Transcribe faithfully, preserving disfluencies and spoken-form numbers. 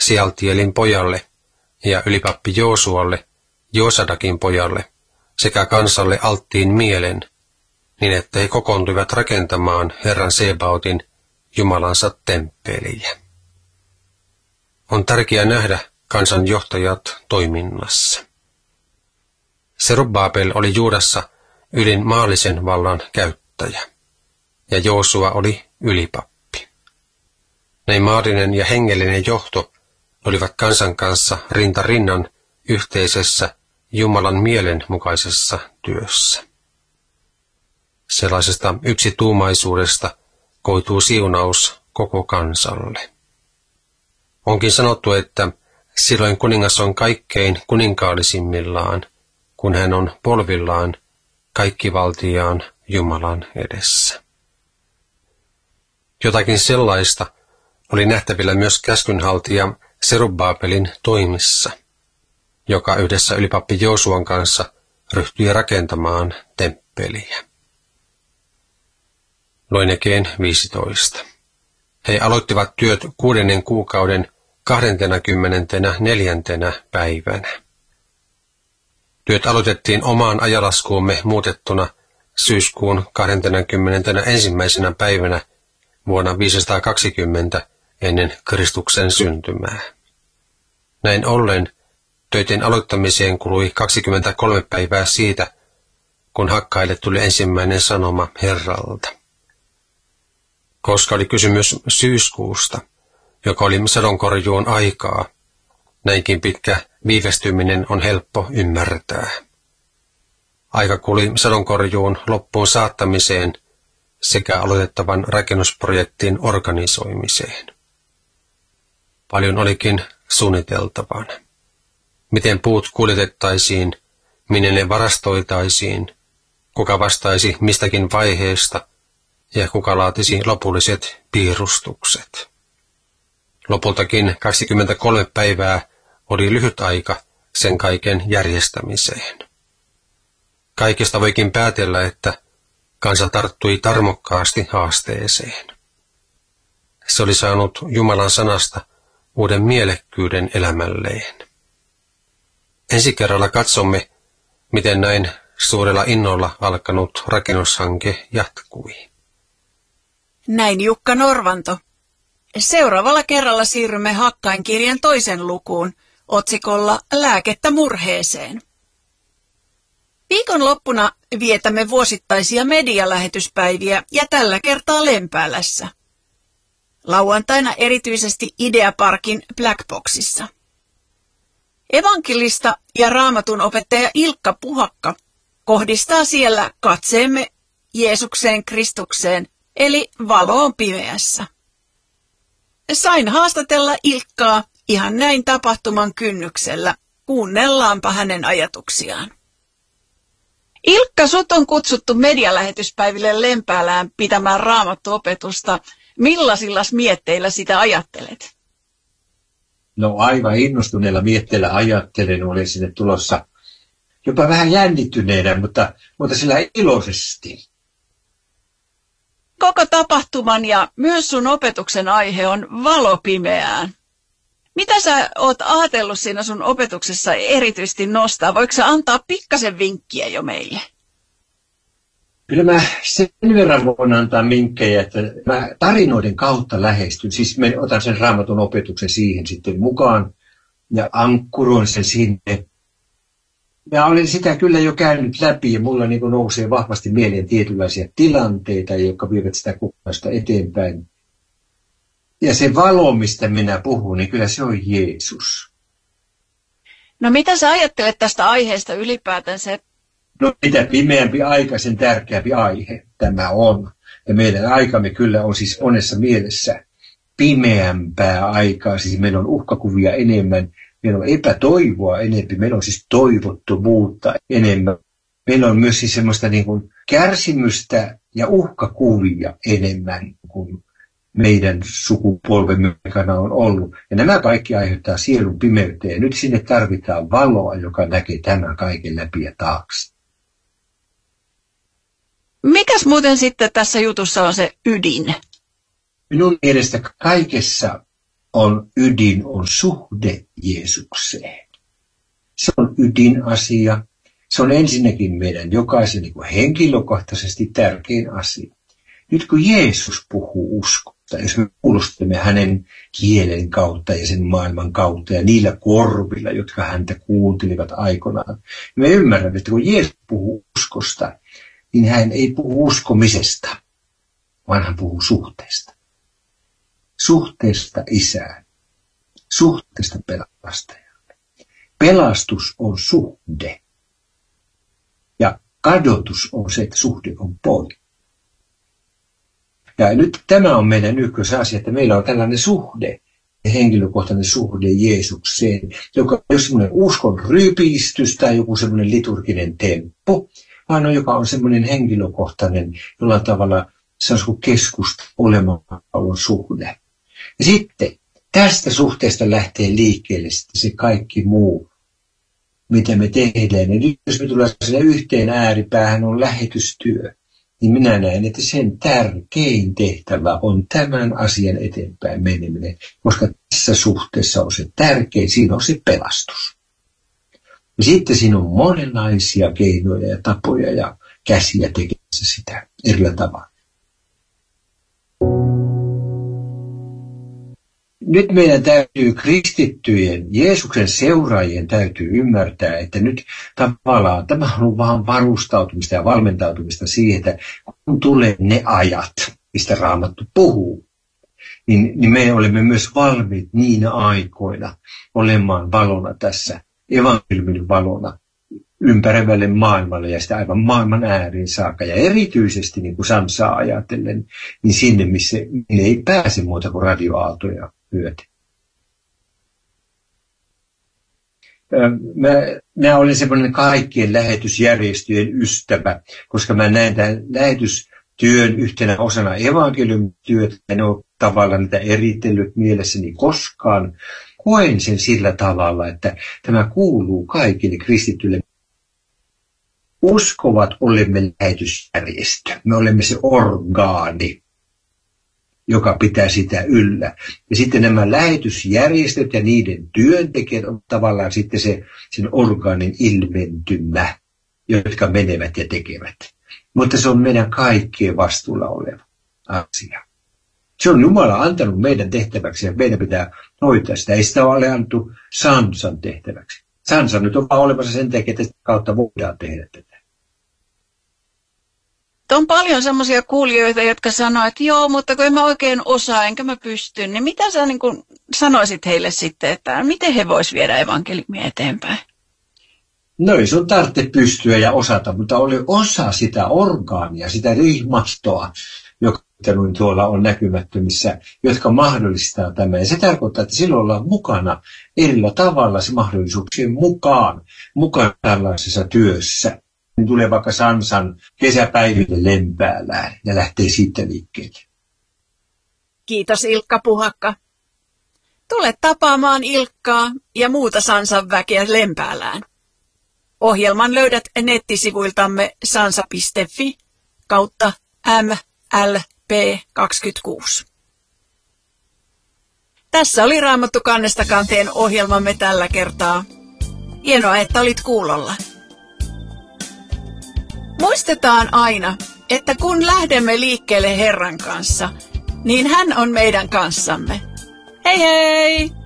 Sialtielin pojalle ja ylipappi Joosualle, Joosadakin pojalle, sekä kansalle alttiin mielen, niin että he kokoontuivat rakentamaan Herran Sebaotin, Jumalansa temppeliä. On tärkeää nähdä kansan johtajat toiminnassa. Serubbabel oli Juudassa ylin maallisen vallan käyttäjä, ja Joosua oli ylipappi. Näin maallinen ja hengellinen johto olivat kansan kanssa rinta rinnan yhteisessä Jumalan mielen mukaisessa työssä. Sellaisesta yksituumaisuudesta koituu siunaus koko kansalle. Onkin sanottu, että silloin kuningas on kaikkein kuninkaallisimmillaan, kun hän on polvillaan kaikkivaltiaan Jumalan edessä. Jotakin sellaista oli nähtävillä myös käskynhaltija Serubbabelin toimissa, joka yhdessä ylipappi Joosuan kanssa ryhtyi rakentamaan temppeliä. Loinekeen viisitoista. He aloittivat työt kuudennen kuukauden kahdentenakymmenentenä neljäntenä päivänä. Työt aloitettiin omaan ajalaskuumme muutettuna syyskuun kahdentenakymmenentenä ensimmäisenä päivänä vuonna viisisataakaksikymmentä ennen Kristuksen syntymää. Näin ollen töiden aloittamiseen kului kaksikymmentäkolme päivää siitä, kun Hakkaille tuli ensimmäinen sanoma Herralta. Koska oli kysymys syyskuusta, joka oli sadonkorjuun aikaa, näinkin pitkä viivästyminen on helppo ymmärtää. Aika kului sadonkorjuun loppuun saattamiseen sekä aloitettavan rakennusprojektin organisoimiseen. Paljon olikin suunniteltavana. Miten puut kuljetettaisiin, minne ne varastoitaisiin, kuka vastaisi mistäkin vaiheesta ja kuka laatisi lopulliset piirustukset. Lopultakin kaksikymmentäkolme päivää oli lyhyt aika sen kaiken järjestämiseen. Kaikesta voikin päätellä, että kansa tarttui tarmokkaasti haasteeseen. Se oli saanut Jumalan sanasta uuden mielekkyyden elämälleen. Ensi kerralla katsomme, miten näin suurella innolla alkanut rakennushanke jatkui. Näin Jukka Norvanto. Seuraavalla kerralla siirrymme Hakkain kirjan toisen lukuun otsikolla Lääkettä murheeseen. Viikonloppuna vietämme vuosittaisia medialähetyspäiviä ja tällä kertaa Lempäälässä. Lauantaina erityisesti Ideaparkin Blackboxissa. Evankelista ja raamatun opettaja Ilkka Puhakka kohdistaa siellä katseemme Jeesukseen Kristukseen, eli valoon pimeässä. Sain haastatella Ilkkaa ihan näin tapahtuman kynnyksellä. Kuunnellaanpa hänen ajatuksiaan. Ilkka, sut on kutsuttu medialähetyspäiville Lempäälään pitämään raamattuopetusta. Millaisillas mietteillä sitä ajattelet? No aivan innostuneella mietteellä ajattelen, olen sinne tulossa jopa vähän jännittyneenä, mutta, mutta sillä iloisesti. Koko tapahtuman ja myös sun opetuksen aihe on valo pimeään. Mitä sä oot ajatellut siinä sun opetuksessa erityisesti nostaa? Voiko sä antaa pikkasen vinkkiä jo meille? Kyllä mä sen verran voin antaa vinkkejä, että mä tarinoiden kautta lähestyn. Siis mä otan sen raamatun opetuksen siihen sitten mukaan ja ankkuroin sen sinne. Ja olen sitä kyllä jo käynyt läpi ja mulla niin kuin nousee vahvasti mieleen tietynlaisia tilanteita, jotka vievät sitä kokonaista eteenpäin. Ja se valo, mistä minä puhun, niin kyllä se on Jeesus. No mitä sä ajattelet tästä aiheesta ylipäätänsä? No mitä pimeämpi aika, sen tärkeämpi aihe tämä on. Ja meidän aikamme kyllä on siis monessa mielessä pimeämpää aikaa. Siis meillä on uhkakuvia enemmän, meillä on epätoivoa enemmän, meillä on siis toivottomuutta enemmän. Meillä on myös siis semmoista niin kuin kärsimystä ja uhkakuvia enemmän kuin meidän sukupolvemme aikana on ollut. Ja nämä kaikki aiheuttaa sielun pimeyttä ja nyt sinne tarvitaan valoa, joka näkee tämän kaiken läpi ja taakse. Mikäs muuten sitten tässä jutussa on se ydin? Minun mielestä kaikessa on ydin, on suhde Jeesukseen. Se on ydinasia. Se on ensinnäkin meidän jokaisen niin kuin henkilökohtaisesti tärkein asia. Nyt kun Jeesus puhuu uskosta, jos me kuulostelemme hänen kielen kautta ja sen maailman kautta ja niillä korvilla, jotka häntä kuuntelivat aikoinaan, niin me ymmärrämme, että kun Jeesus puhuu uskosta, niin hän ei puhu uskomisesta, vaan hän puhuu suhteesta. Suhteesta Isään, suhteesta pelastajaan. Pelastus on suhde. Ja kadotus on se, että suhde on pois. Ja nyt tämä on meidän ykkösasia, että meillä on tällainen suhde, henkilökohtainen suhde Jeesukseen, joka ei ole semmoinen uskon rypistys tai joku semmoinen liturginen temppu, vaan on, joka on semmoinen henkilökohtainen, jollain tavalla sanoisiko keskusta olemassaolon suhde. Ja sitten tästä suhteesta lähtee liikkeelle sitten se kaikki muu, mitä me tehdään. Ja nyt jos me tullaan sinne yhteen ääripäähän on lähetystyö, niin minä näen, että sen tärkein tehtävä on tämän asian eteenpäin meneminen, koska tässä suhteessa on se tärkein, siinä on se pelastus. Ja sitten siinä on monenlaisia keinoja ja tapoja ja käsiä tekemässä sitä erillä tavalla. Nyt meidän täytyy kristittyjen, Jeesuksen seuraajien täytyy ymmärtää, että nyt tavallaan tämä on vaan varustautumista ja valmentautumista siihen, että kun tulee ne ajat, mistä Raamattu puhuu, niin, niin me olemme myös valmiit niinä aikoina olemaan valona tässä, evankeliumin valona ympäröivälle maailmalle ja sitä aivan maailman ääriin saakka. Ja erityisesti niin kuin Sansaa ajatellen, niin sinne, missä ne ei pääse muuta kuin radioaaltoja myöten. Mä, mä olen semmoinen kaikkien lähetysjärjestöjen ystävä, koska mä näen tämän lähetystyön yhtenä osana evankeliumityötä. En ole tavallaan niitä eritellyt mielessäni koskaan. Koen sen sillä tavalla, että tämä kuuluu kaikille kristityille. Uskovat olemme lähetysjärjestö. Me olemme se orgaani, joka pitää sitä yllä. Ja sitten nämä lähetysjärjestöt ja niiden työntekijät on tavallaan sitten se, sen orgaanin ilmentymä, jotka menevät ja tekevät. Mutta se on meidän kaikkien vastuulla oleva asia. Se on Jumala antanut meidän tehtäväksi ja meidän pitää hoitaa sitä. Ei sitä ole annettu Sansan tehtäväksi. Sansa nyt on vaan olemassa sen takia, että kautta voidaan tehdä tätä. On paljon semmoisia kuulijoita, jotka sanoo, että joo, mutta kun en mä oikein osaa, enkä mä pysty, niin mitä sä niin kuin sanoisit heille sitten, että miten he vois viedä evankeliumia eteenpäin? No ei sun tarvitse pystyä ja osata, mutta oli osa sitä orgaania, sitä rihmastoa, joka tuolla on näkymättömissä, jotka mahdollistaa tämän. Ja se tarkoittaa, että silloin ollaan mukana erillä tavalla se mahdollisuuksien mukaan, mukaan tällaisessa työssä. Niin tulee vaikka Sansan kesäpäiville Lempäälään ja lähtee siitä liikkeelle. Kiitos Ilkka Puhakka. Tule tapaamaan Ilkkaa ja muuta Sansan väkeä Lempäälään. Ohjelman löydät nettisivuiltamme sansa piste fi kautta M L P kaksikymmentäkuusi. Tässä oli Raamattu kannesta kanteen ohjelmamme tällä kertaa. Hienoa, että olit kuulolla. Muistetaan aina, että kun lähdemme liikkeelle Herran kanssa, niin hän on meidän kanssamme. Hei hei!